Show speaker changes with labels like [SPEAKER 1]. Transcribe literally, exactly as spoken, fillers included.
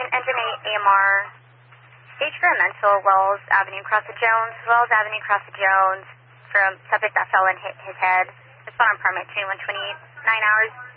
[SPEAKER 1] engine eight A M R, experimental Wells Avenue across the Jones, Wells Avenue across the Jones from subject that fell and hit his head. Respond on permit twenty-one twenty-eight, nine hours.